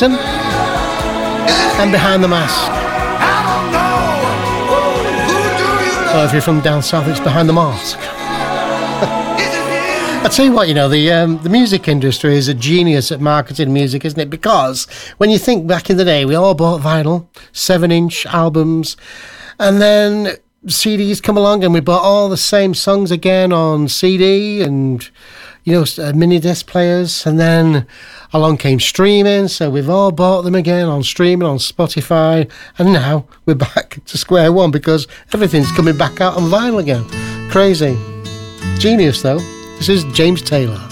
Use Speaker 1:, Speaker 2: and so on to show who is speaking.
Speaker 1: and Behind the Mask. Well, if you're from down south, it's Behind the Mask. I tell you what, the music industry is a genius at marketing music, isn't it? Because when you think back in the day, we all bought vinyl, 7-inch albums, and then CDs come along and we bought all the same songs again on CD and, mini disc players. And then along came streaming, so we've all bought them again on streaming, on Spotify. And now we're back to square one because everything's coming back out on vinyl again. Crazy. Genius, though. This is James Taylor.